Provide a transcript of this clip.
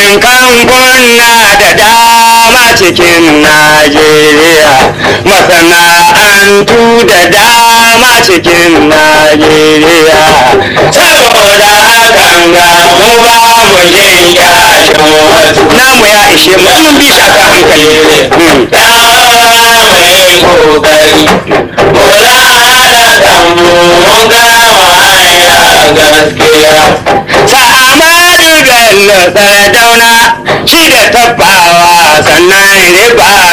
domin kamfuna da dama cikin Najeriya, masana'antu da dama cikin Najeriya. Saboda hakan ga mu ba mu jin yashin wasu. Namu ya ishe mu mun bi shaka hankali. Yawa mai kokari, kula da kanmu mun kama hanya gaskiya. Sa'amadu Bello Sardauna shi da tabbawa sannan riba